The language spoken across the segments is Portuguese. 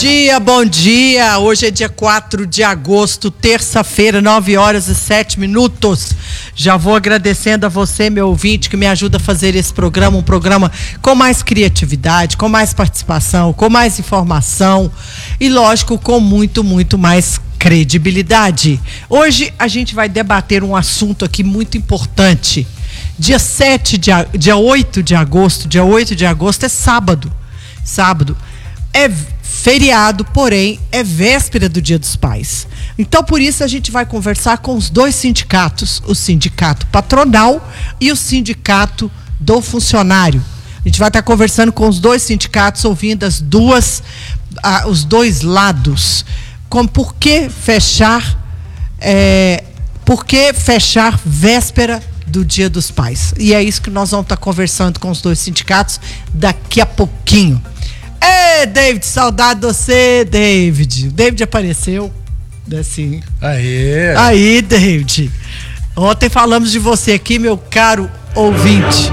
bom dia. Hoje é dia 4 de agosto, terça-feira, 9h07. Já vou agradecendo a você, meu ouvinte, que me ajuda a fazer esse programa, um programa com mais criatividade, com mais participação, com mais informação e, lógico, com muito mais credibilidade. Hoje a gente vai debater um assunto aqui muito importante. Dia 8 de agosto é sábado. É feriado, porém é véspera do Dia dos Pais. Então, por isso, a gente vai conversar com os dois sindicatos, o sindicato patronal e o sindicato do funcionário. A gente vai estar conversando com os dois sindicatos, ouvindo os dois lados. Por que fechar véspera do Dia dos Pais? E é isso que nós vamos estar conversando com os dois sindicatos daqui a pouquinho. David, saudade de você, David. O David apareceu, assim. Aí, David. Ontem falamos de você aqui, meu caro ouvinte.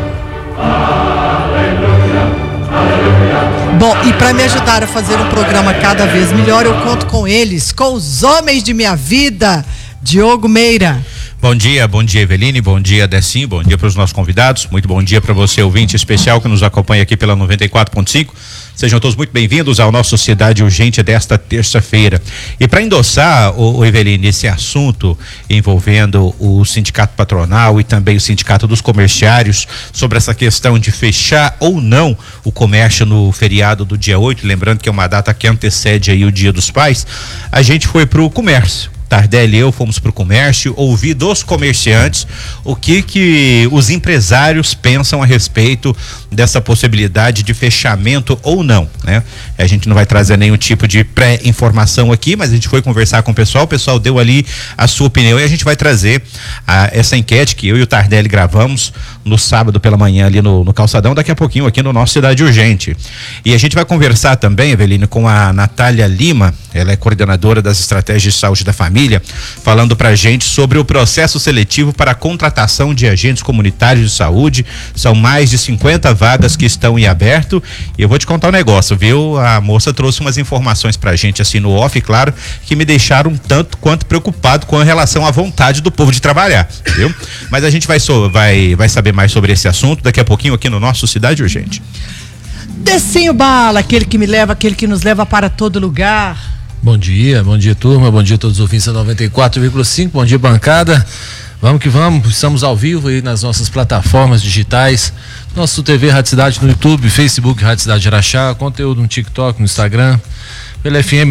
Bom, e para me ajudar a fazer um programa cada vez melhor, eu conto com eles, com os homens de minha vida. Diogo Meira. Bom dia, Eveline, bom dia, Decinho, bom dia para os nossos convidados, muito bom dia para você, ouvinte especial que nos acompanha aqui pela 94.5. Sejam todos muito bem-vindos ao nosso Cidade Urgente desta terça-feira. E para endossar, Eveline, esse assunto envolvendo o sindicato patronal e também o sindicato dos comerciários sobre essa questão de fechar ou não o comércio no feriado do dia 8, lembrando que é uma data que antecede aí o Dia dos Pais, a gente foi para o comércio. Tardelli e eu fomos para o comércio, ouvir dos comerciantes o que os empresários pensam a respeito dessa possibilidade de fechamento ou não, né? A gente não vai trazer nenhum tipo de pré-informação aqui, mas a gente foi conversar com o pessoal deu ali a sua opinião e a gente vai trazer essa enquete que eu e o Tardelli gravamos no sábado pela manhã ali no Calçadão, daqui a pouquinho aqui no nosso Cidade Urgente. E a gente vai conversar também, Eveline, com a Natália Lima, ela é coordenadora das estratégias de saúde da família, falando pra gente sobre o processo seletivo para a contratação de agentes comunitários de saúde. São mais de 50 vagas que estão em aberto e eu vou te contar um negócio, viu? A moça trouxe umas informações pra gente assim no off, claro, que me deixaram um tanto quanto preocupado com relação à vontade do povo de trabalhar, viu? Mas a gente vai saber mais sobre esse assunto daqui a pouquinho aqui no nosso Cidade Urgente. Decinho Bala, aquele que nos leva para todo lugar. Bom dia turma, bom dia a todos os ouvintes da 94,5, bom dia bancada, vamos que vamos, estamos ao vivo aí nas nossas plataformas digitais, nosso TV Rádio Cidade no YouTube, Facebook Rádio Cidade Araxá, conteúdo no TikTok, no Instagram, pela FM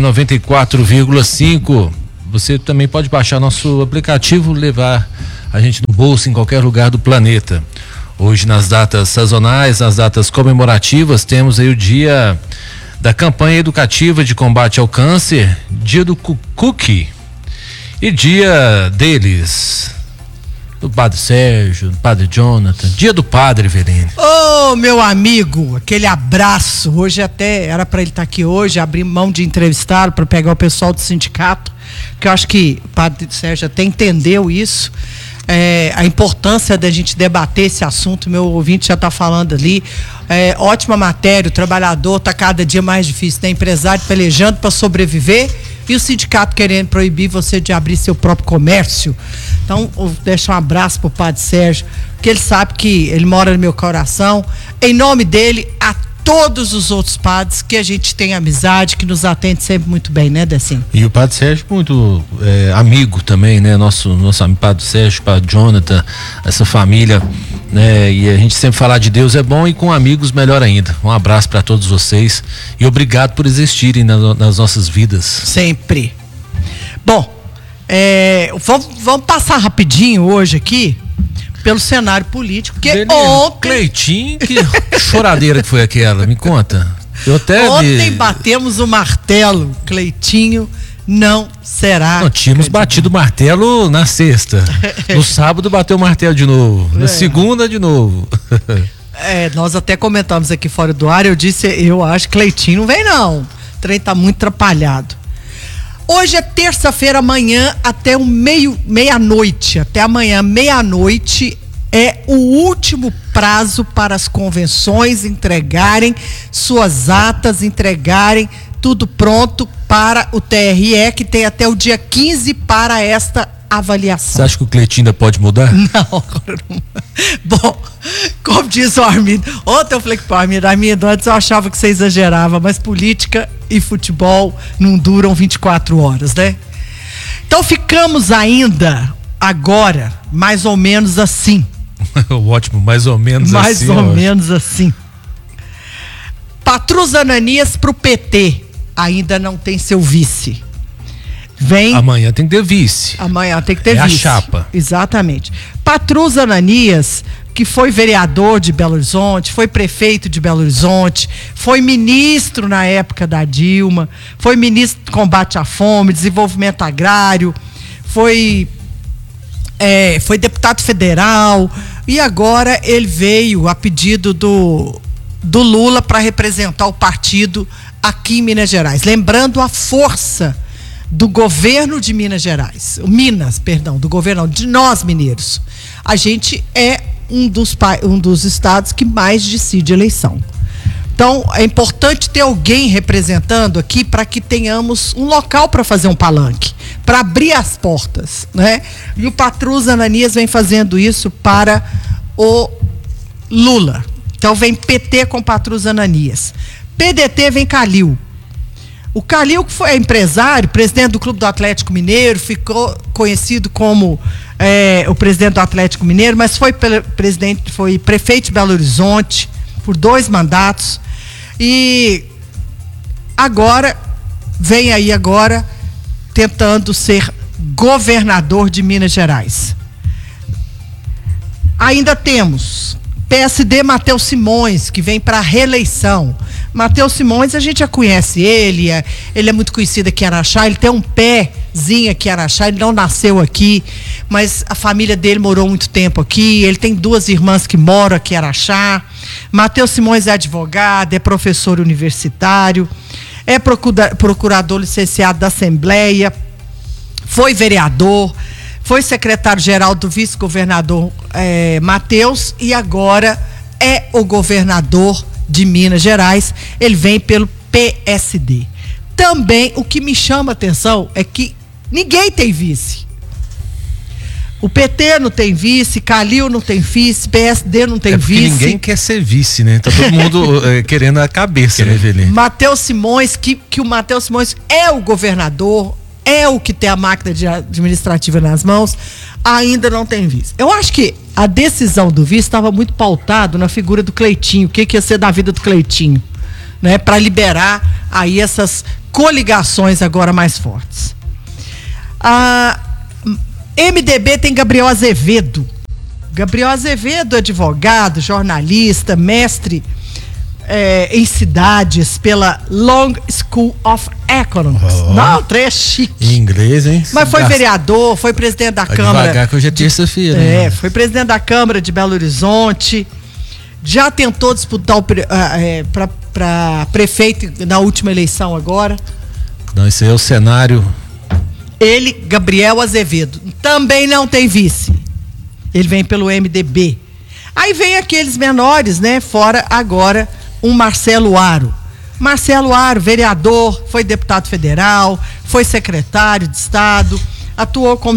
94,5, você também pode baixar nosso aplicativo, levar a gente no bolso em qualquer lugar do planeta. Hoje nas datas sazonais, nas datas comemorativas, temos aí o dia da campanha educativa de combate ao câncer, dia do cookie e dia deles, do Padre Sérgio, do Padre Jonathan, dia do Padre Eveline. Meu amigo, aquele abraço. Hoje até era para ele estar aqui hoje, abrir mão de entrevistá-lo para pegar o pessoal do sindicato, que eu acho que o Padre Sérgio até entendeu isso. A importância da gente debater esse assunto, meu ouvinte já está falando ali, ótima matéria, o trabalhador está cada dia mais difícil, tem empresário pelejando para sobreviver e o sindicato querendo proibir você de abrir seu próprio comércio. Então, deixa um abraço pro Padre Sérgio, que ele sabe que ele mora no meu coração, em nome dele, a todos os outros padres que a gente tem amizade, que nos atende sempre muito bem, né, Decinho? E o Padre Sérgio muito amigo também, né? Nosso amigo Padre Sérgio, Padre Jonathan, essa família, né? E a gente sempre falar de Deus é bom e com amigos melhor ainda. Um abraço para todos vocês e obrigado por existirem nas nossas vidas. Sempre. Bom, vamos passar rapidinho hoje aqui pelo cenário político, porque ontem... Cleitinho, que choradeira que foi aquela, me conta. Ontem batemos o martelo, Cleitinho não será. Nós tínhamos batido o martelo na sexta, no sábado bateu o martelo de novo, na segunda de novo. Nós até comentamos aqui fora do ar, eu acho que Cleitinho não vem não, o trem tá muito atrapalhado. Hoje é terça-feira, amanhã até meia-noite, até amanhã meia-noite é o último prazo para as convenções entregarem suas atas, entregarem tudo pronto para o TRE, que tem até o dia 15 para esta avaliação. Você acha que o Cleitinho ainda pode mudar? Não, agora não. Bom, como diz o Armindo, ontem eu falei que pro Armindo, antes eu achava que você exagerava, mas política e futebol não duram 24 horas, né? Então ficamos ainda, agora, mais ou menos assim. Ótimo, mais ou menos mais assim. Mais ou menos assim. Patrus Ananias pro PT, ainda não tem seu vice. Amanhã tem que ter vice. Amanhã tem que ter vice. A chapa. Exatamente. Patrus Ananias, que foi vereador de Belo Horizonte, foi prefeito de Belo Horizonte, foi ministro na época da Dilma, foi ministro de combate à fome, desenvolvimento agrário, foi deputado federal, e agora ele veio a pedido do Lula para representar o partido aqui em Minas Gerais. Lembrando a força do governo de Minas Gerais, do governo de nós mineiros. A gente é um dos estados que mais decide eleição. Então, é importante ter alguém representando aqui para que tenhamos um local para fazer um palanque, para abrir as portas, né? E o Patrus Ananias vem fazendo isso para o Lula. Então, vem PT com Patrus Ananias. PDT vem Calil. O Calil, que foi empresário, presidente do Clube do Atlético Mineiro, ficou conhecido como o presidente do Atlético Mineiro, mas foi prefeito de Belo Horizonte por 2 mandatos. E agora, vem aí agora, tentando ser governador de Minas Gerais. Ainda temos PSD Matheus Simões, que vem para a reeleição. Matheus Simões, a gente já conhece ele é muito conhecido aqui em Araxá, ele tem um pezinho aqui em Araxá, ele não nasceu aqui, mas a família dele morou muito tempo aqui, ele tem 2 irmãs que moram aqui em Araxá. Matheus Simões é advogado, é professor universitário, é procurador licenciado da Assembleia, foi vereador, foi secretário-geral do vice-governador Matheus e agora é o governador de Minas Gerais. Ele vem pelo PSD. Também o que me chama a atenção é que ninguém tem vice. O PT não tem vice, Calil não tem vice, PSD não tem vice. Ninguém quer ser vice, né? Tá todo mundo querendo a cabeça, né, Veli? Matheus Simões, que o Matheus Simões é o governador, é o que tem a máquina administrativa nas mãos, ainda não tem vice. Eu acho que a decisão do vice estava muito pautado na figura do Cleitinho, o que ia ser da vida do Cleitinho, né? Para liberar aí essas coligações agora mais fortes. A MDB tem Gabriel Azevedo. Gabriel Azevedo, advogado, jornalista, mestre em cidades pela Long School of Economics. Não, trecho chique. Em inglês, hein? Mas foi vereador, foi presidente da Câmara. Devagar que hoje é terça-feira. Foi presidente da Câmara de Belo Horizonte. Já tentou disputar para prefeito na última eleição agora. Não, esse aí é o cenário. Ele, Gabriel Azevedo, também não tem vice. Ele vem pelo MDB. Aí vem aqueles menores, né? Fora agora um Marcelo Aro. Marcelo Aro, vereador, foi deputado federal, foi secretário de Estado, atuou como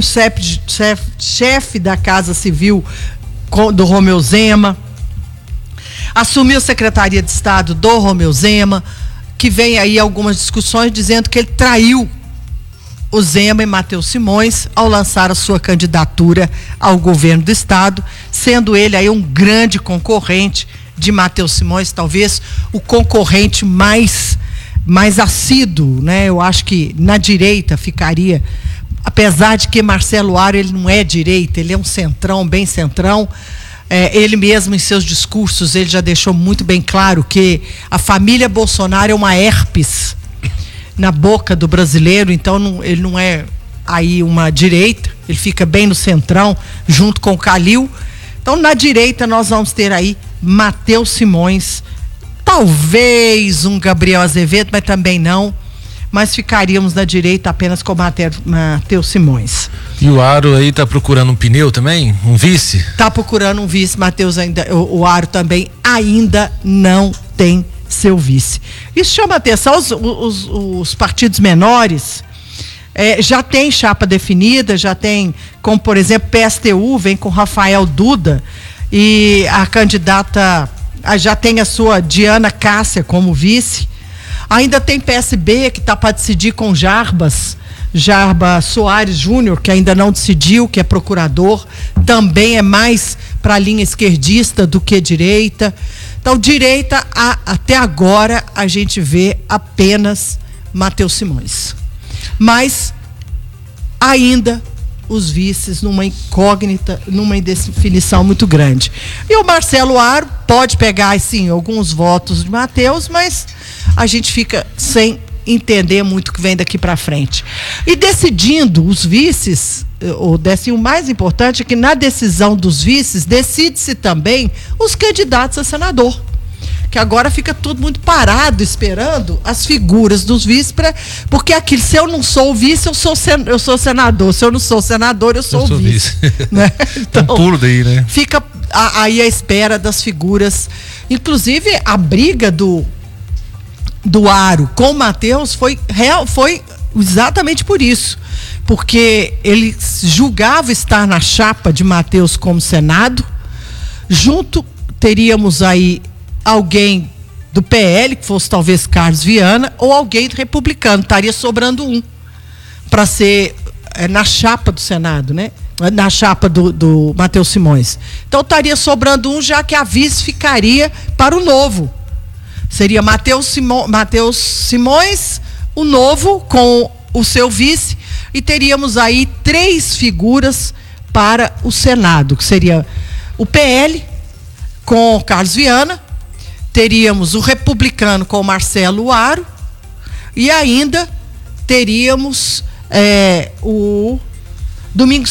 chefe da Casa Civil do Romeu Zema, assumiu a Secretaria de Estado do Romeu Zema, que vem aí algumas discussões dizendo que ele traiu o Zema e Matheus Simões ao lançar a sua candidatura ao governo do estado, sendo ele aí um grande concorrente de Matheus Simões, talvez o concorrente mais assíduo, né? Eu acho que na direita ficaria, apesar de que Marcelo Aro, ele não é direita, ele é um centrão, bem centrão. Ele mesmo em seus discursos, ele já deixou muito bem claro que a família Bolsonaro é uma herpes na boca do brasileiro, então ele não é aí uma direita, ele fica bem no centrão, junto com o Calil. Então, na direita, nós vamos ter aí Matheus Simões, talvez um Gabriel Azevedo, mas também não. Mas ficaríamos na direita apenas com Matheus Simões. E o Aro aí tá procurando um pneu também? Um vice? Tá procurando um vice, Matheus ainda, o Aro também ainda não tem seu vice. Isso chama atenção. Os partidos menores já tem chapa definida, já tem, como por exemplo, PSTU vem com Rafael Duda, e a candidata já tem a sua Diana Cássia como vice. Ainda tem PSB que está para decidir com Jarba Soares Júnior, que ainda não decidiu, que é procurador, também é mais para a linha esquerdista do que direita. Então, direita, até agora, a gente vê apenas Matheus Simões. Mas, ainda, os vices numa incógnita, numa indefinição muito grande. E o Marcelo Aro pode pegar, sim, alguns votos de Matheus, mas a gente fica sem entender muito o que vem daqui para frente. E decidindo os vices, o mais importante é que na decisão dos vices, decide-se também os candidatos a senador. Que agora fica tudo muito parado, esperando as figuras dos vices, porque aquilo, se eu não sou o vice, eu sou senador. Se eu não sou senador, eu sou o vice. Né? Então, pulo daí, né? Fica aí à espera das figuras. Inclusive, a briga do Aro com o Matheus foi exatamente por isso. Porque ele julgava estar na chapa de Matheus como Senado. Junto teríamos aí alguém do PL, que fosse talvez Carlos Viana, ou alguém republicano. Estaria sobrando um para ser na chapa do Senado, né? Na chapa do Matheus Simões. Então estaria sobrando um, já que a vice ficaria para o Novo. Seria Matheus Simões, o Novo, com o seu vice, e teríamos aí 3 figuras para o Senado, que seria o PL com Carlos Viana, teríamos o republicano com o Marcelo Aro, e ainda teríamos o Domingos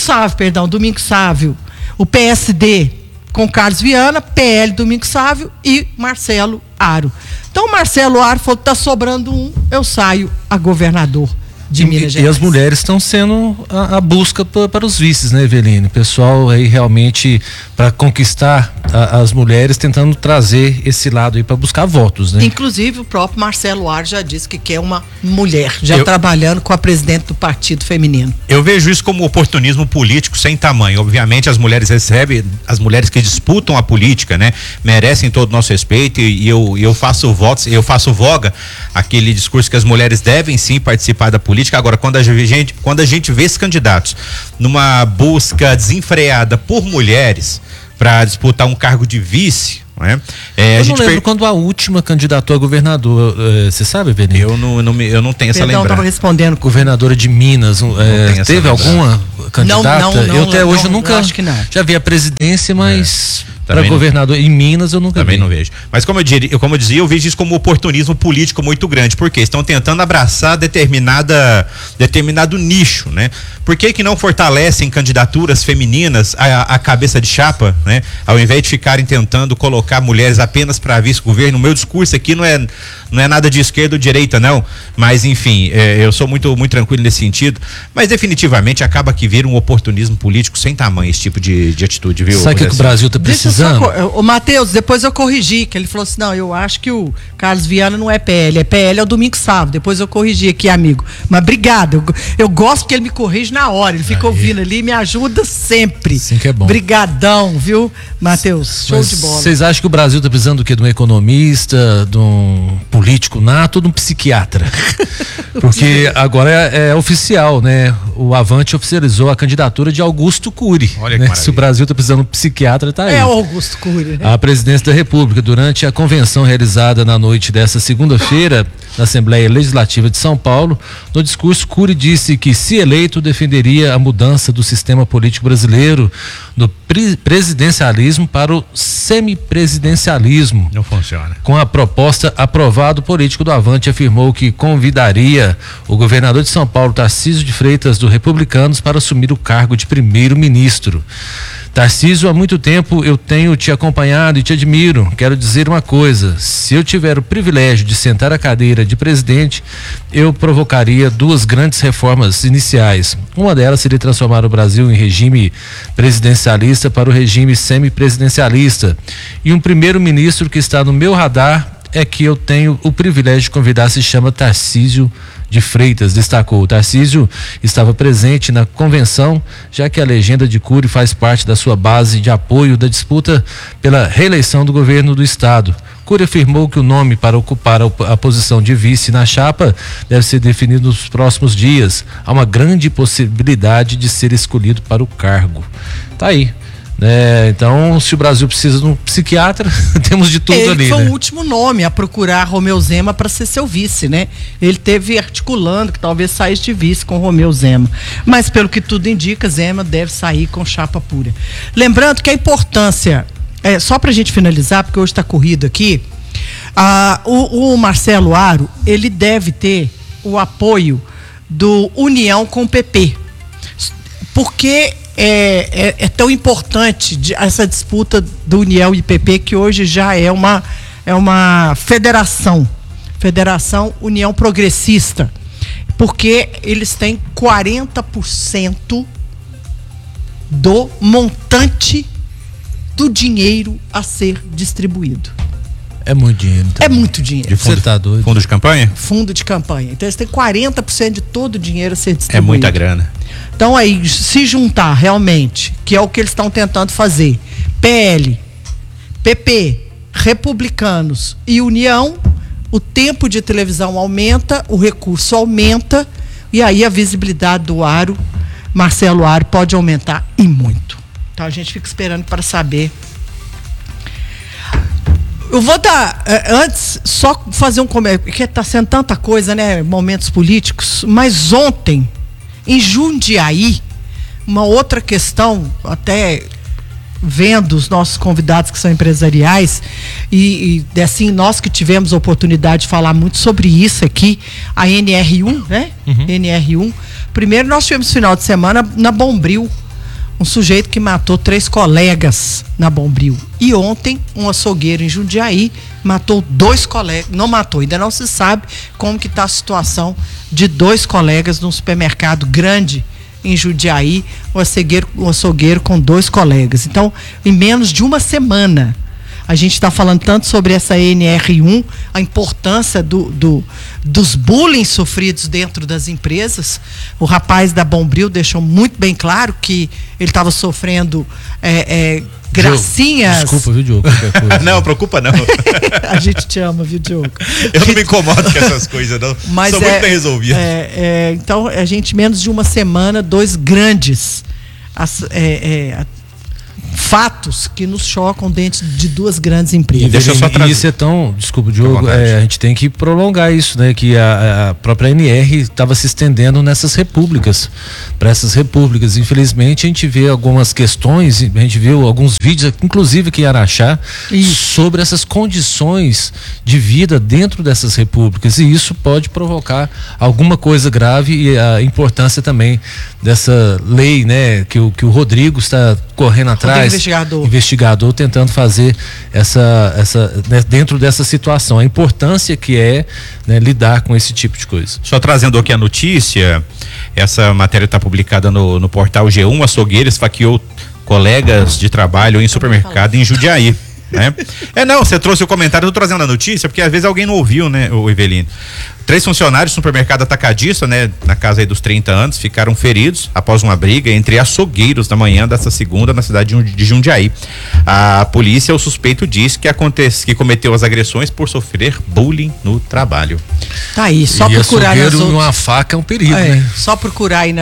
Sávio, o PSD com Carlos Viana, PL Domingos Sávio e Marcelo Aro. Então, Marcelo Aro falou: está sobrando um, eu saio a governador de Minas Gerais. E as mulheres estão sendo a busca para os vices, né, Eveline? O pessoal aí realmente, para conquistar as mulheres, tentando trazer esse lado aí para buscar votos, né? Inclusive, o próprio Marcelo Aro já disse que quer uma mulher, trabalhando com a presidente do partido feminino. Eu vejo isso como oportunismo político sem tamanho. Obviamente, as mulheres que disputam a política, né, merecem todo o nosso respeito, e eu faço votos, eu faço voga aquele discurso que as mulheres devem sim participar da política. Agora, quando a gente vê esses candidatos numa busca desenfreada por mulheres para disputar um cargo de vice, né? Eu não lembro quando a última candidatou a governador, você sabe, Eveline? Eu não tenho essa lembrança. Estava respondendo. Governadora de Minas, teve alguma candidata? Eu até hoje nunca, acho que não. Já vi a presidência, mas para governador em Minas eu nunca vi. Também não vejo. Mas como eu dizia, eu vejo isso como oportunismo político muito grande, porque estão tentando abraçar determinado nicho, né? Por que não fortalecem candidaturas femininas a cabeça de chapa, né? Ao invés de ficarem tentando colocar mulheres apenas para vice-governo. O meu discurso aqui não é nada de esquerda ou direita, não. Mas, enfim, eu sou muito, muito tranquilo nesse sentido. Mas, definitivamente, acaba que vira um oportunismo político sem tamanho esse tipo de atitude, viu? Sabe o que o Brasil está precisando? O Matheus, depois eu corrigi, que ele falou assim: não, eu acho que o Carlos Viana não é PL, é o Domingos Sávio. Depois eu corrigi aqui, amigo. Mas obrigado. Eu gosto que ele me corrige na hora. Ele fica ouvindo ali e me ajuda sempre. Sim, que é bom. Brigadão, viu, Matheus? Show de bola. Vocês acham que o Brasil está precisando do quê? De um economista, de um político nato ou de um psiquiatra? Porque agora é oficial, né? O Avante oficializou a candidatura de Augusto Cury. Olha que maravilha. Se o Brasil está precisando de um psiquiatra, tá aí. É o Augusto Cury, né? A presidência da República, durante a convenção realizada na noite desta segunda-feira na Assembleia Legislativa de São Paulo, no discurso, Cury disse que, se eleito, defenderia a mudança do sistema político brasileiro do presidencialismo para o semipresidencialismo. Não funciona. Com a proposta aprovada, o político do Avante afirmou que convidaria o governador de São Paulo, Tarcísio de Freitas, do Republicanos, para assumir o cargo de primeiro-ministro. Tarcísio, há muito tempo eu tenho te acompanhado e te admiro. Quero dizer uma coisa: se eu tiver o privilégio de sentar à cadeira de presidente, eu provocaria 2 grandes reformas iniciais. Uma delas seria transformar o Brasil em regime presidencialista para o regime semipresidencialista. E um primeiro-ministro que está no meu radar é que eu tenho o privilégio de convidar, se chama Tarcísio de Freitas, destacou. O Tarcísio estava presente na convenção, já que a legenda de Cury faz parte da sua base de apoio da disputa pela reeleição do governo do estado. Cury afirmou que o nome para ocupar a posição de vice na chapa deve ser definido nos próximos dias. Há uma grande possibilidade de ser escolhido para o cargo. Tá aí. Então, se o Brasil precisa de um psiquiatra, temos de tudo ali. Ele foi o último nome a procurar Romeu Zema para ser seu vice, né? Ele teve articulando que talvez saísse de vice com Romeu Zema. Mas, pelo que tudo indica, Zema deve sair com chapa pura. Lembrando que a importância, só para a gente finalizar, porque hoje está corrido aqui, o Marcelo Aro, ele deve ter o apoio do União com o PP. Porque é tão importante essa disputa do União e PP, que hoje já é uma federação União Progressista, porque eles têm 40% do montante do dinheiro a ser distribuído. É muito dinheiro. Então. É muito dinheiro. Você tá doido? Fundo de campanha? Fundo de campanha. Então eles têm 40% de todo o dinheiro a ser distribuído. É muita grana. Então aí, se juntar realmente, que é o que eles estão tentando fazer, PL, PP, Republicanos e União, o tempo de televisão aumenta, o recurso aumenta, e aí a visibilidade do Aro, Marcelo Aro, pode aumentar e muito. Então a gente fica esperando para saber. Eu vou dar, antes, só fazer um comentário, porque está sendo tanta coisa, né, momentos políticos, mas ontem, em Jundiaí, uma outra questão, até vendo os nossos convidados que são empresariais, e assim, nós que tivemos a oportunidade de falar muito sobre isso aqui, a NR1, né? Uhum. NR1. Primeiro, nós tivemos final de semana na Bombril, um sujeito que matou 3 colegas na Bombril. E ontem, um açougueiro em Jundiaí matou 2 colegas. Não matou, ainda não se sabe como que está a situação de 2 colegas num supermercado grande em Jundiaí, um açougueiro com 2 colegas. Então, em menos de uma semana, a gente está falando tanto sobre essa NR1, a importância dos bullying sofridos dentro das empresas. O rapaz da Bombril deixou muito bem claro que ele estava sofrendo gracinhas. Desculpa, viu, Diogo? Não, preocupa não. A gente te ama, viu, Diogo? Eu não me incomodo com essas coisas, não. Mas são muito bem resolvidas. Então, a gente, menos de uma semana, 2 grandes fatos que nos chocam dentro de 2 grandes empresas. Deixa eu só trazer. Isso é tão, desculpa, Diogo, a gente tem que prolongar isso, né? Que a própria NR estava se estendendo nessas repúblicas, para essas repúblicas. Infelizmente, a gente vê algumas questões, a gente viu alguns vídeos, inclusive aqui em Araxá, sobre essas condições de vida dentro dessas repúblicas, e isso pode provocar alguma coisa grave, e a importância também dessa lei, né? Que o Rodrigo está correndo atrás. Investigador tentando fazer né, dentro dessa situação, a importância que é, né, lidar com esse tipo de coisa. Só trazendo aqui a notícia, essa matéria está publicada no portal G1, açougueiro esfaqueou colegas de trabalho em supermercado em Jundiaí. Né? Não, você trouxe o comentário, eu tô trazendo a notícia, porque às vezes alguém não ouviu, né, o Evelino. 3 funcionários do supermercado atacadista, né, na casa aí dos 30 anos, ficaram feridos após uma briga entre açougueiros na manhã dessa segunda na cidade de Jundiaí. A polícia, o suspeito diz que cometeu as agressões por sofrer bullying no trabalho. Tá aí, só procurar nas outras... numa faca é um perigo, né? Só procurar aí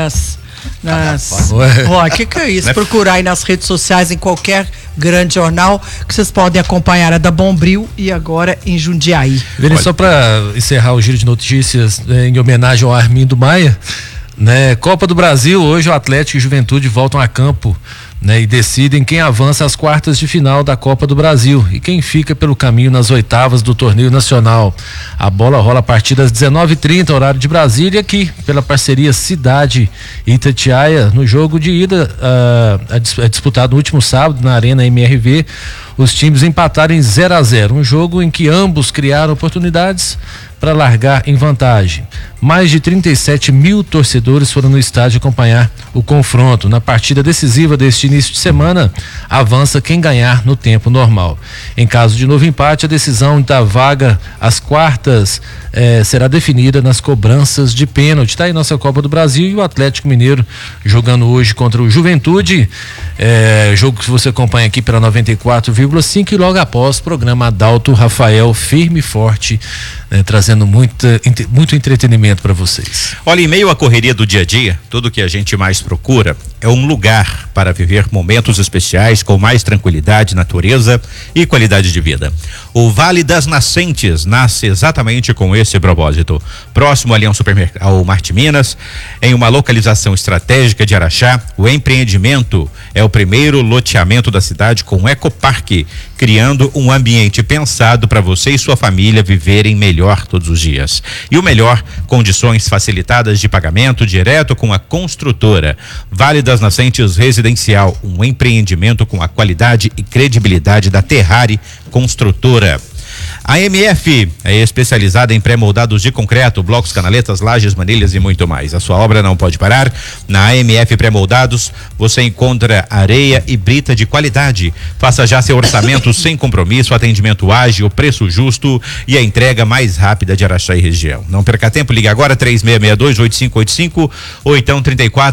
que é isso? Procurar aí nas redes sociais, em qualquer grande jornal, que vocês podem acompanhar a da Bombril e agora em Jundiaí. Só para encerrar o giro de notícias, em homenagem ao Armindo Maia, né? Copa do Brasil, hoje o Atlético e Juventude voltam a campo, né, e decidem quem avança às quartas de final da Copa do Brasil e quem fica pelo caminho nas oitavas do torneio nacional. A bola rola a partir das 19h30, horário de Brasília, aqui pela parceria Cidade e Itatiaia. No jogo de ida, disputado no último sábado na Arena MRV, os times empataram em 0-0, um jogo em que ambos criaram oportunidades, para largar em vantagem. Mais de 37 mil torcedores foram no estádio acompanhar o confronto. Na partida decisiva deste início de semana, avança quem ganhar no tempo normal. Em caso de novo empate, a decisão da vaga às quartas será definida nas cobranças de pênalti. Está aí nossa Copa do Brasil e o Atlético Mineiro jogando hoje contra o Juventude. Jogo que você acompanha aqui pela 94,5 e logo após, programa Adalto Rafael, firme e forte, trazendo muito entretenimento para vocês. Olha, em meio à correria do dia a dia, tudo que a gente mais procura é um lugar para viver momentos especiais com mais tranquilidade, natureza e qualidade de vida. O Vale das Nascentes nasce exatamente com esse propósito. Próximo ali ao Marte Minas, em uma localização estratégica de Araxá, o empreendimento é o primeiro loteamento da cidade com ecoparque, criando um ambiente pensado para você e sua família viverem melhor todos os dias. E o melhor, condições facilitadas de pagamento direto com a construtora. Vale das Nascentes Residencial, um empreendimento com a qualidade e credibilidade da Terrari Construtora. A MF é especializada em pré-moldados de concreto, blocos, canaletas, lajes, manilhas e muito mais. A sua obra não pode parar. Na AMF Pré-Moldados você encontra areia e brita de qualidade. Faça já seu orçamento sem compromisso, atendimento ágil, preço justo e a entrega mais rápida de Araxá e região. Não perca tempo, ligue agora 3662-8585 ou então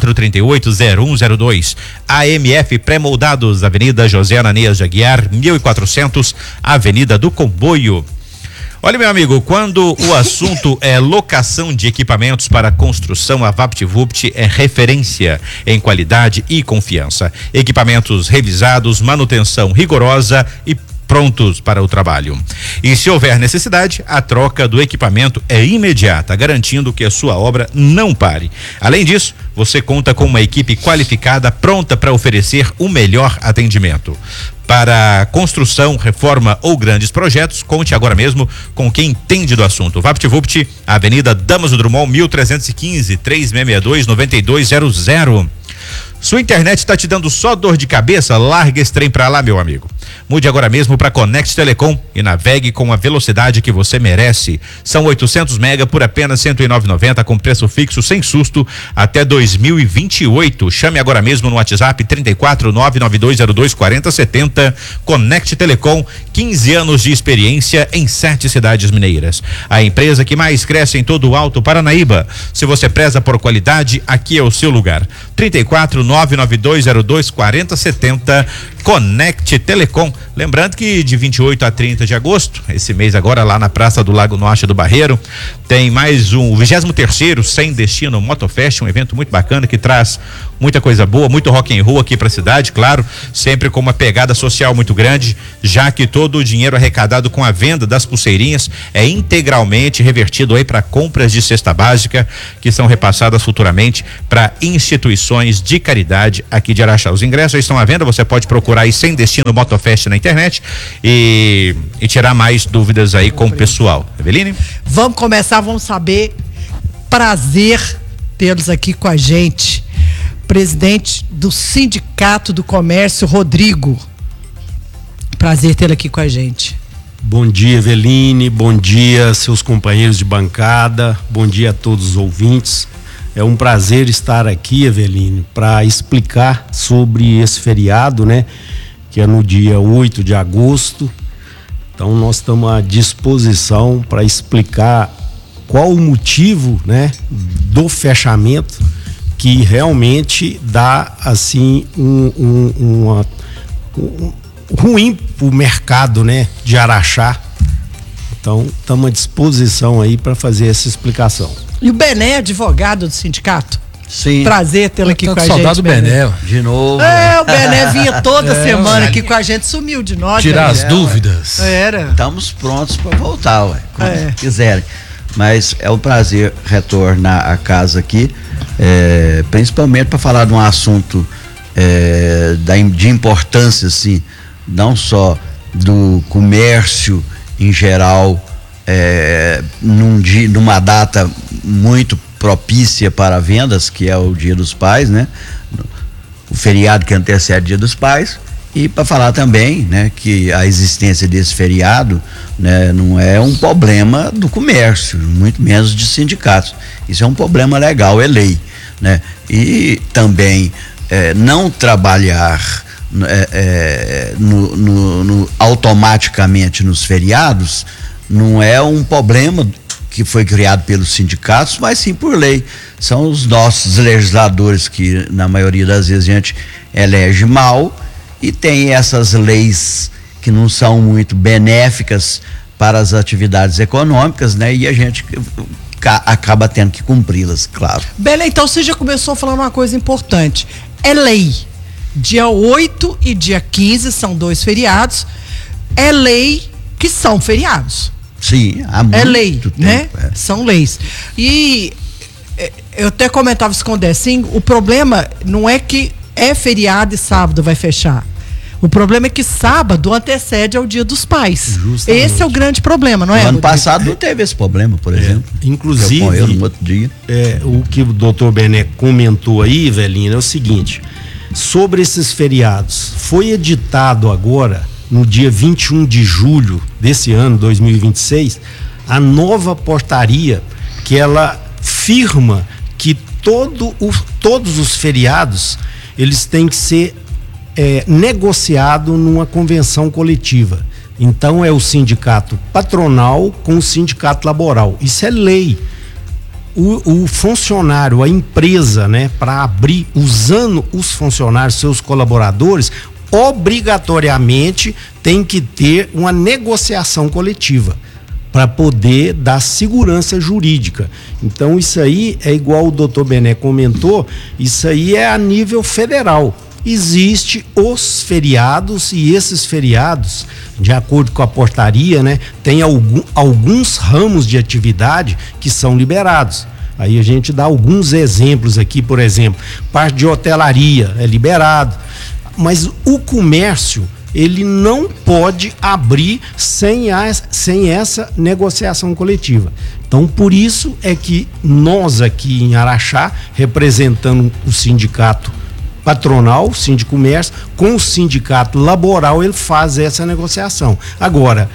3438-0102. AMF Pré-Moldados, Avenida José Ananias de Aguiar, 1400, Avenida do Comboio. Olha, meu amigo, quando o assunto é locação de equipamentos para construção, a VaptVupt é referência em qualidade e confiança. Equipamentos revisados, manutenção rigorosa e prontos para o trabalho. E se houver necessidade, a troca do equipamento é imediata, garantindo que a sua obra não pare. Além disso, você conta com uma equipe qualificada pronta para oferecer o melhor atendimento. Para construção, reforma ou grandes projetos, conte agora mesmo com quem entende do assunto. VaptVupt, Avenida Damaso Drummond, 1315, 3662-9200. Sua internet está te dando só dor de cabeça? Larga esse trem pra lá, meu amigo. Mude agora mesmo para Conect Telecom e navegue com a velocidade que você merece. São 800 mega por apenas R$ 109,90 com preço fixo sem susto até 2028. Chame agora mesmo no WhatsApp 34992024070. Conect Telecom, 15 anos de experiência em 7 cidades mineiras. A empresa que mais cresce em todo o Alto Paranaíba. Se você preza por qualidade, aqui é o seu lugar. 34992024070. Conect Telecom. Lembrando que de 28 a 30 de agosto, esse mês agora lá na Praça do Lago Norte do Barreiro, tem mais o 23º Sem Destino Motofest, um evento muito bacana que traz muita coisa boa, muito rock and roll aqui pra cidade, claro, sempre com uma pegada social muito grande, já que todo o dinheiro arrecadado com a venda das pulseirinhas é integralmente revertido aí para compras de cesta básica, que são repassadas futuramente para instituições de caridade aqui de Araxá. Os ingressos estão à venda, você pode procurar aí Sem Destino Motofest na internet e tirar mais dúvidas aí com o pessoal. Eveline? Vamos começar, vamos saber. Prazer tê-los aqui com a gente. Presidente do Sindicato do Comércio, Rodrigo. Prazer tê-lo aqui com a gente. Bom dia, Eveline, bom dia, seus companheiros de bancada, bom dia a todos os ouvintes. É um prazer estar aqui, Eveline, para explicar sobre esse feriado, né? Que é no dia 8 de agosto. Então nós estamos à disposição para explicar qual o motivo, né, do fechamento, que realmente dá assim ruim para o mercado, né, de Araxá. Então estamos à disposição aí para fazer essa explicação. E o Bené, advogado do sindicato? Sim. Prazer tê-lo aqui com a gente. Saudade do Bené. De novo. O Bené vinha toda semana aqui com a gente, sumiu de nós. Tirar as dúvidas. Era. Estamos prontos para voltar, ué, quando quiserem. Mas é um prazer retornar à casa aqui, principalmente para falar de um assunto de importância, assim, não só do comércio em geral, numa data muito propícia para vendas, que é o Dia dos Pais, né? O feriado que antecede o Dia dos Pais, E para falar também, né, que a existência desse feriado, né, não é um problema do comércio, muito menos de sindicatos. Isso é um problema legal, é lei, né? E também não trabalhar automaticamente nos feriados não é um problema que foi criado pelos sindicatos, mas sim por lei. São os nossos legisladores que, na maioria das vezes, a gente elege mal, e tem essas leis que não são muito benéficas para as atividades econômicas, né? E a gente acaba tendo que cumpri-las, claro. Bela, então você já começou falando uma coisa importante. É lei. Dia 8 e dia 15 são 2 feriados. É lei que são feriados. Sim, há muito lei, tempo, né? São leis. E eu até comentava isso com o Decinho, o problema não é que é feriado e sábado vai fechar. O problema é que sábado antecede ao Dia dos Pais. Justamente. Esse é o grande problema, não é? No ano passado não teve esse problema, por exemplo. Inclusive, eu no outro dia. O que o doutor Bené comentou aí, Evelina, é o seguinte: sobre esses feriados, foi editado agora, no dia 21 de julho desse ano, 2026, a nova portaria que ela firma que todos os feriados eles têm que ser negociado numa convenção coletiva. Então é o sindicato patronal com o sindicato laboral. Isso é lei. O funcionário, a empresa, né, para abrir, usando os funcionários, seus colaboradores, obrigatoriamente tem que ter uma negociação coletiva para poder dar segurança jurídica. Então isso aí é igual o doutor Bené comentou, isso aí é a nível federal. Existem os feriados, e esses feriados, de acordo com a portaria, né, tem alguns ramos de atividade que são liberados. Aí a gente dá alguns exemplos aqui, por exemplo, parte de hotelaria é liberado, mas o comércio ele não pode abrir sem essa negociação coletiva. Então, por isso é que nós aqui em Araxá, representando o sindicato patronal, Sindicomércio, com o sindicato laboral, ele faz essa negociação. Agora,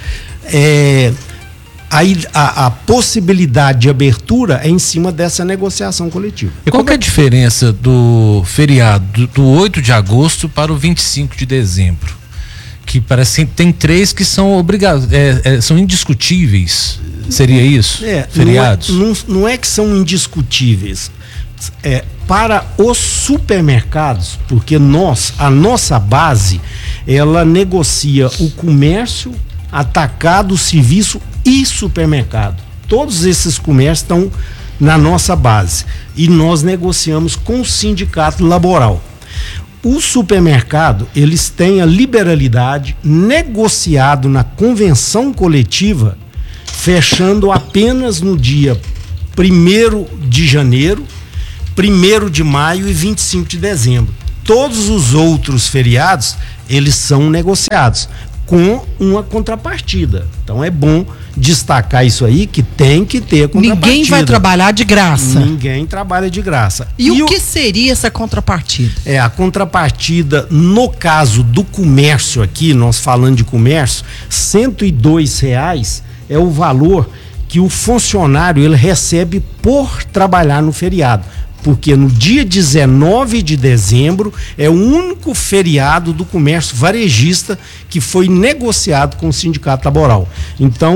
a possibilidade de abertura é em cima dessa negociação coletiva. E qual que é a diferença do feriado do 8 de agosto para o 25 de dezembro? Que parece que tem 3 que são obrigados, são indiscutíveis. Seria isso? Feriados? Não é que são indiscutíveis. Para os supermercados, porque a nossa base, ela negocia o comércio, atacado, serviço e supermercado. Todos esses comércios estão na nossa base e nós negociamos com o sindicato laboral. O supermercado, eles têm a liberalidade negociado na convenção coletiva, fechando apenas no dia 1º de janeiro, 1º de maio e 25 de dezembro. Todos os outros feriados, eles são negociados com uma contrapartida. Então é bom destacar isso aí, que tem que ter contrapartida. Ninguém vai trabalhar de graça. Ninguém trabalha de graça. E o que seria essa contrapartida? A contrapartida, no caso do comércio aqui, nós falando de comércio, R$102 é o valor que o funcionário ele recebe por trabalhar no feriado. Porque no dia 19 de dezembro é o único feriado do comércio varejista que foi negociado com o sindicato laboral. Então,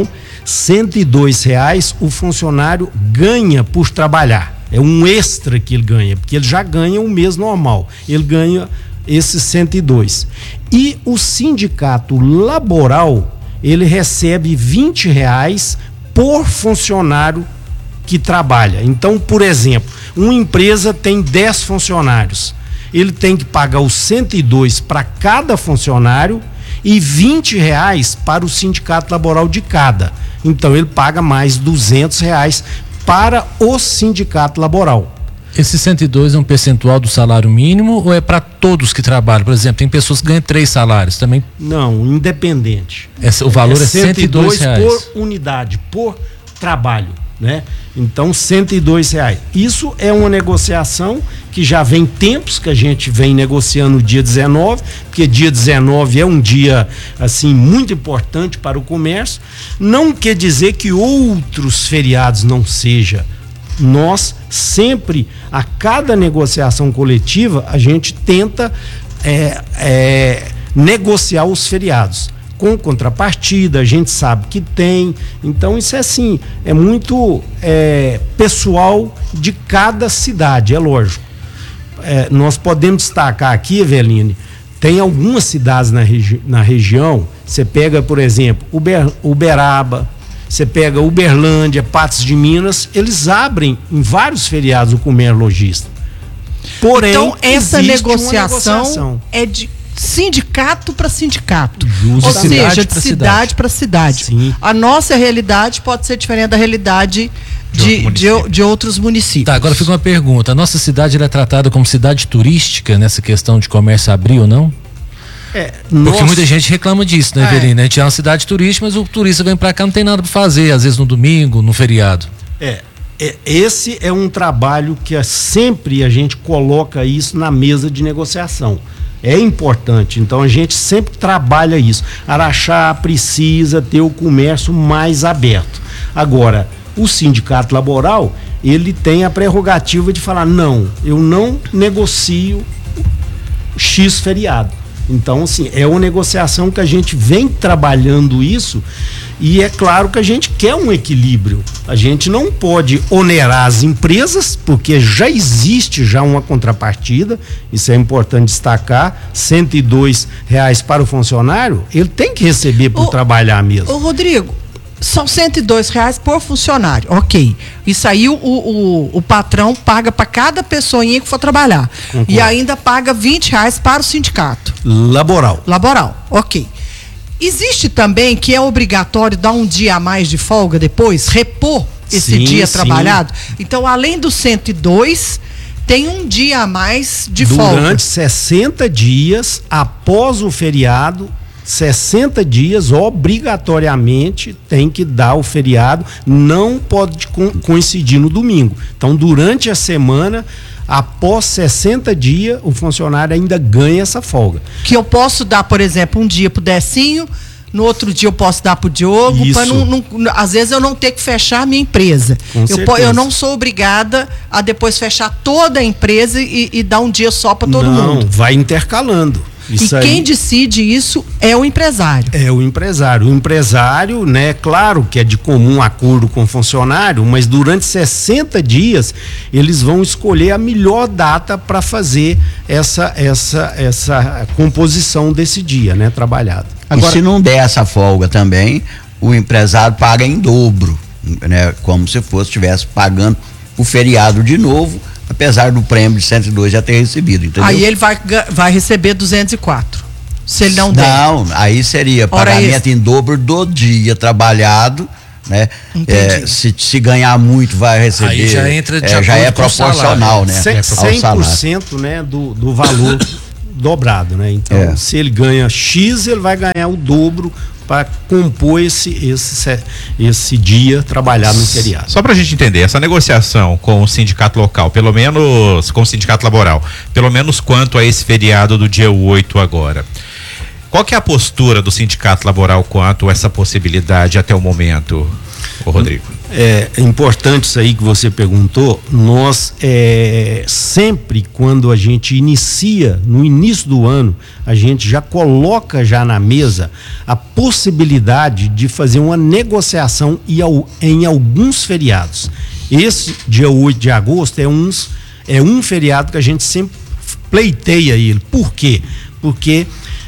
R$102 o funcionário ganha por trabalhar. É um extra que ele ganha, porque ele já ganha o mês normal. Ele ganha esses 102. E o sindicato laboral, ele recebe R$20 por funcionário que trabalha. Então, por exemplo, uma empresa tem 10 funcionários. Ele tem que pagar os 102 para cada funcionário e R$20 para o sindicato laboral de cada. Então, ele paga mais R$200 para o sindicato laboral. Esse 102 é um percentual do salário mínimo ou é para todos que trabalham? Por exemplo, tem pessoas que ganham 3 salários também? Não, independente. O valor é R$102 por unidade, por trabalho. né? Então, R$102. Isso é uma negociação que já vem tempos que a gente vem negociando o dia 19, porque dia 19 é um dia, assim, muito importante para o comércio. Não quer dizer que outros feriados não seja. Nós sempre, a cada negociação coletiva, a gente tenta negociar os feriados. Com contrapartida, a gente sabe que tem. Então, isso é assim, é muito pessoal de cada cidade, é lógico. Nós podemos destacar aqui, Eveline, tem algumas cidades na região, você pega, por exemplo, Uberaba, você pega Uberlândia, Patos de Minas, eles abrem em vários feriados o comércio lojista. Porém, então, essa negociação é de sindicato para sindicato. Ou seja, de cidade para cidade. Sim. A nossa realidade pode ser diferente da realidade de outros municípios. Tá, agora fica uma pergunta. A nossa cidade ela é tratada como cidade turística nessa questão de comércio abrir ou não? Porque muita gente reclama disso, né, Evelina? A gente é uma cidade turística, mas o turista vem pra cá, não tem nada pra fazer, às vezes no domingo, no feriado. Esse é um trabalho que sempre a gente coloca isso na mesa de negociação. É importante, então a gente sempre trabalha isso. Araxá precisa ter o comércio mais aberto. Agora, o sindicato laboral, ele tem a prerrogativa de falar, não, eu não negocio X feriado. Então, assim, é uma negociação que a gente vem trabalhando isso e é claro que a gente quer um equilíbrio. A gente não pode onerar as empresas, porque já existe uma contrapartida, isso é importante destacar, R$102 para o funcionário, ele tem que receber por trabalhar mesmo. Ô Rodrigo, são R$102 por funcionário, ok. Isso aí o patrão paga para cada pessoinha que for trabalhar. Concordo. E ainda paga R$20 para o sindicato. Laboral, ok. Existe também que é obrigatório dar um dia a mais de folga depois, repor esse dia trabalhado. Então, além dos 102, tem um dia a mais de folga. Durante 60 dias após o feriado, 60 dias obrigatoriamente tem que dar o feriado, não pode coincidir no domingo. Então, durante a semana, após 60 dias, o funcionário ainda ganha essa folga. Que eu posso dar, por exemplo, um dia pro Decinho, no outro dia eu posso dar pro Diogo, para às vezes eu não ter que fechar a minha empresa. Eu não sou obrigada a depois fechar toda a empresa e dar um dia só para todo mundo. Não, vai intercalando. Quem decide isso é o empresário. É o empresário. O empresário, né, claro que é de comum acordo com o funcionário, mas durante 60 dias eles vão escolher a melhor data para fazer essa composição desse dia, né, trabalhado. Agora, e se não der essa folga também, o empresário paga em dobro, né, como se estivesse pagando o feriado de novo, apesar do prêmio de 102 já ter recebido, entendeu? Aí ele vai receber 204. Se ele não der. Não, aí seria pagamento em dobro do dia trabalhado, né? Se ganhar muito vai receber. Aí já entra de já é proporcional, né? 100%, né, do valor dobrado, né? Então, se ele ganha X, ele vai ganhar o dobro para compor esse dia trabalhado no feriado. Só para a gente entender, essa negociação com o sindicato local, pelo menos com o sindicato laboral, pelo menos quanto a esse feriado do dia 8 agora, qual que é a postura do sindicato laboral quanto a essa possibilidade até o momento, Rodrigo? É importante isso aí que você perguntou. Nós sempre quando a gente inicia, no início do ano, a gente já coloca já na mesa a possibilidade de fazer uma negociação em alguns feriados. Esse dia 8 de agosto é um feriado que a gente sempre pleiteia ele. Por quê? Porque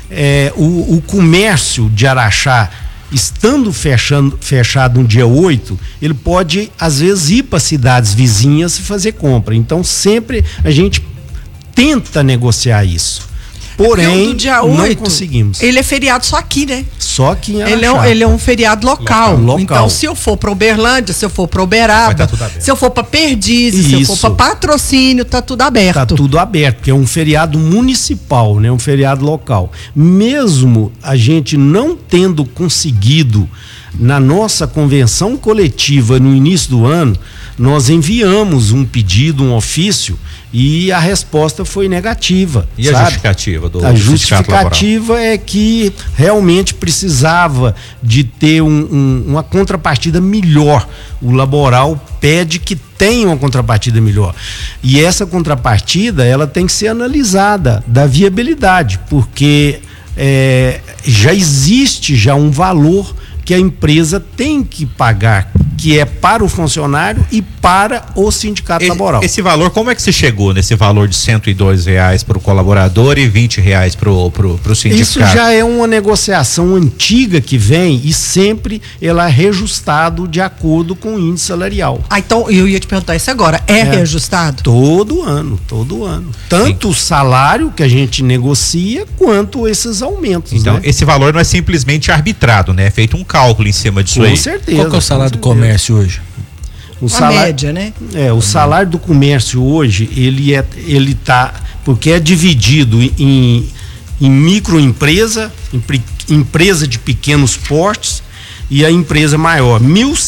o comércio de Araxá, estando fechado no dia 8, ele pode, às vezes, ir para cidades vizinhas e fazer compra. Então, sempre a gente tenta negociar isso. Porém, dia 8, não conseguimos. Ele é feriado só aqui, né? Só aqui em Araxá. Ele é um feriado local. Local. Então, se eu for para Uberlândia, se eu for para Uberaba, se eu for para Perdizes, se eu for para Patrocínio, tá tudo aberto. Tá tudo aberto, porque é um feriado municipal, né? Um feriado local. Mesmo a gente não tendo conseguido Na nossa convenção coletiva no início do ano, nós enviamos um pedido, um ofício, e a resposta foi negativa. E sabe? A justificativa do A justificativa é que realmente precisava de ter uma contrapartida melhor. O laboral pede que tenha uma contrapartida melhor. E essa contrapartida, ela tem que ser analisada da viabilidade, porque já existe um valor que a empresa tem que pagar, que é para o funcionário e para o sindicato laboral. Esse valor, como é que se chegou nesse valor de R$102 para o colaborador e R$20 para o sindicato? Isso já é uma negociação antiga que vem e sempre ela é reajustado de acordo com o índice salarial. Então eu ia te perguntar isso agora, reajustado? Todo ano. Tanto Sim. O salário que a gente negocia, quanto esses aumentos. Então, né? Esse valor não é simplesmente arbitrado, né? É feito um cálculo em cima disso aí. Com certeza. Qual que é o salário do comércio hoje? A média, né? O salário do comércio hoje, ele tá, porque é dividido em microempresa, empresa de pequenos portes e a empresa maior.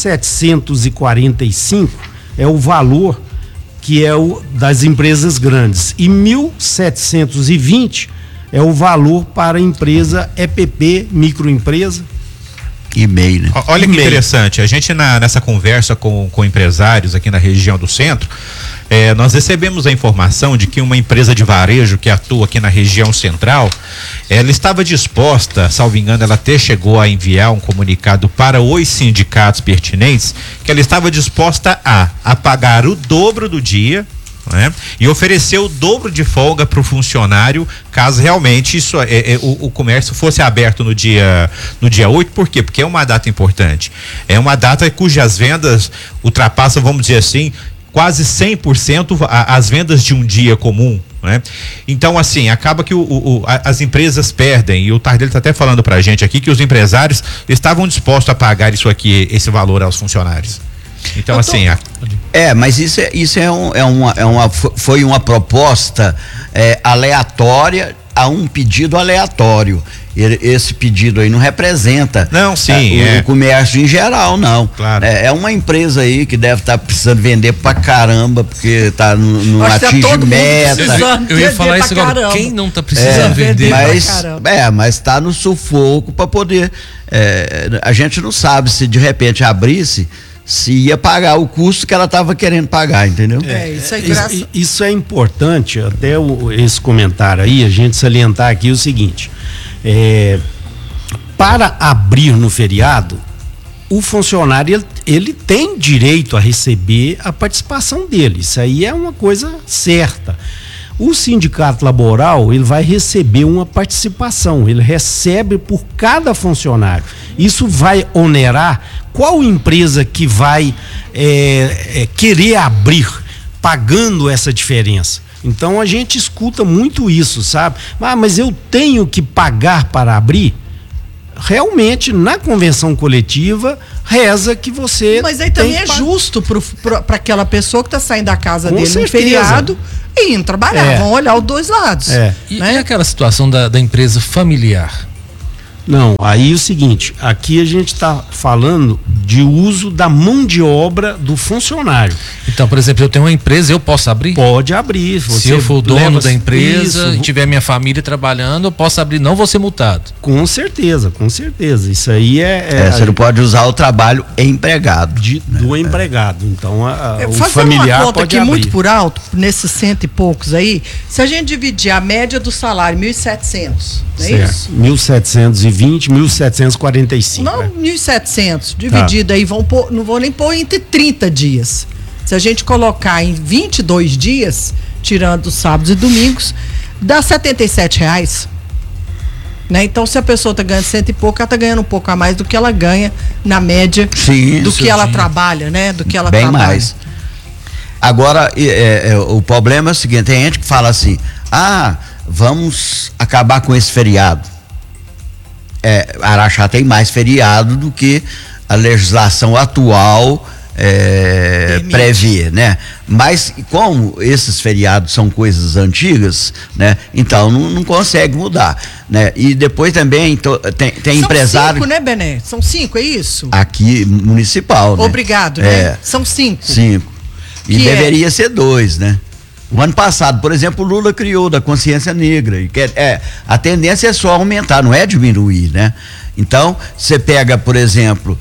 1.745 é o valor que é o das empresas grandes e 1.720 é o valor para a empresa EPP, microempresa. E MEI, né? Olha que interessante, a gente nessa conversa com empresários aqui na região do centro, nós recebemos a informação de que uma empresa de varejo que atua aqui na região central, ela estava disposta, salvo engano, ela até chegou a enviar um comunicado para os sindicatos pertinentes, que ela estava disposta a pagar o dobro do dia, né? E oferecer o dobro de folga para o funcionário, caso realmente o comércio fosse aberto no dia 8. Por quê? Porque é uma data importante. É uma data cujas vendas ultrapassam, vamos dizer assim, quase 100% as vendas de um dia comum, né? Então, assim, acaba que as empresas perdem, e o Tardelli está até falando pra gente aqui que os empresários estavam dispostos a pagar esse valor aos funcionários. Então, assim. Mas isso foi uma proposta aleatória a um pedido aleatório. Esse pedido aí não representa o comércio em geral, não. Claro. É uma empresa aí que deve estar precisando vender pra caramba, porque não atinge meta. Eu ia falar isso agora. Quem não tá precisando vender? Mas tá no sufoco para poder. A gente não sabe se de repente abrisse, se ia pagar o custo que ela estava querendo pagar, entendeu? Isso é importante, até esse comentário aí, a gente salientar aqui o seguinte: para abrir no feriado, o funcionário ele tem direito a receber a participação dele, isso aí é uma coisa certa. O sindicato laboral, ele vai receber uma participação, ele recebe por cada funcionário. Isso vai onerar qual empresa que vai querer abrir pagando essa diferença. Então a gente escuta muito isso, sabe? Mas eu tenho que pagar para abrir? Realmente, na convenção coletiva, reza que você. Mas aí também é justo para aquela pessoa que está saindo da casa Com dele certeza. no feriado e indo trabalhar. Vão olhar os dois lados. E aquela situação da empresa familiar? Não, aí é o seguinte, aqui a gente está falando de uso da mão de obra do funcionário. Então, por exemplo, eu tenho uma empresa, eu posso abrir? Pode abrir. Se eu for o dono da empresa e tiver minha família trabalhando, eu posso abrir, não vou ser multado. Com certeza. Isso aí você não pode usar o trabalho empregado. Do empregado. Então, o Fazendo familiar uma conta pode aqui abrir. muito por alto, nesses 100 e poucos aí, se a gente dividir a média do salário, 1.700, não é isso? 1.720, 1.745. Não, 1.700 dividido aí, não vou nem pôr entre 30 dias. Se a gente colocar em 22 dias, tirando os sábados e domingos, dá R$77. Né? Então, se a pessoa está ganhando 100 e pouco, ela está ganhando um pouco a mais do que ela ganha na média do que ela trabalha, né? Do que ela bem trabalha. Mais. Agora, o problema é o seguinte: tem gente que fala assim, vamos acabar com esse feriado. Araxá tem mais feriado do que a legislação atual prevê, né? Mas como esses feriados são coisas antigas, né? Então não consegue mudar, né? E depois também tem empresário... São 5, né, Bené? São 5, é isso? Aqui, municipal, né? Obrigado, né? São 5. 5. E deveria ser 2, né? O ano passado, por exemplo, o Lula criou da consciência negra. E a tendência é só aumentar, não é diminuir, né? Então, você pega, por exemplo,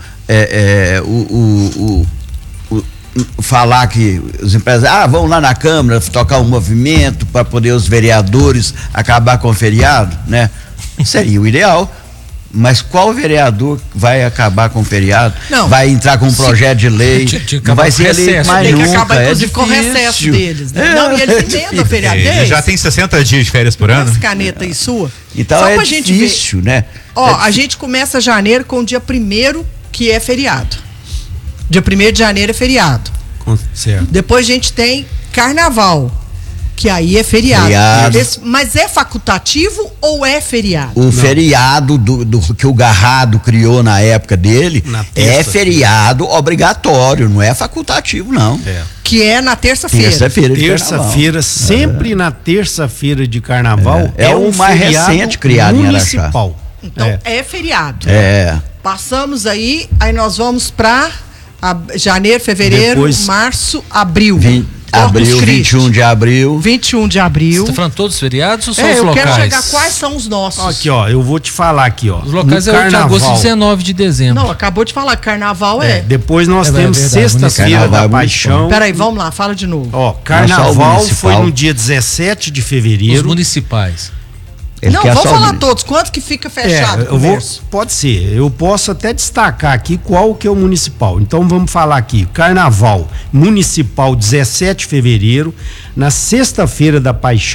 falar que os empresários vão lá na Câmara tocar um movimento para poder os vereadores acabar com o feriado, né? Seria o ideal. Mas qual vereador vai acabar com o feriado? Não. Vai entrar com um projeto de lei? Não vai ser eleito mais tem que nunca. acabar, inclusive, com o recesso deles, né? Não, e eles emendam feriado deles. Já tem 60 dias de férias por ano. Essa caneta aí sua. Então só é pra gente difícil, ver. né? Ó, a gente começa janeiro com o dia 1º, que é feriado. Dia 1º de janeiro é feriado. Certo. Depois a gente tem carnaval, que aí é feriado. Mas é facultativo ou é feriado? O feriado que o Garrado criou na época dele é feriado obrigatório, não é facultativo, não. Que é na terça-feira. Terça-feira, sempre na terça-feira de carnaval. É o mais recente criado municipal. em Araxá. Então é feriado. Passamos aí nós vamos para janeiro, fevereiro, março, abril. Abril, 21 de abril. 21 de abril. Você tá falando todos os feriados ou só os eu locais? Quero chegar quais são os nossos. Aqui, ó, eu vou te falar aqui, ó. Os locais é 8 de agosto e 19 de dezembro. Não, acabou de falar, carnaval Depois nós temos sexta-feira da Paixão. Peraí, vamos lá, fala de novo. Ó, carnaval foi no dia 17 de fevereiro. Os municipais. Não, vamos falar todos. Quanto que fica fechado? Pode ser. Eu posso até destacar aqui qual que é o municipal. Então vamos falar aqui. Carnaval municipal 17 de fevereiro, na sexta-feira da Paixão.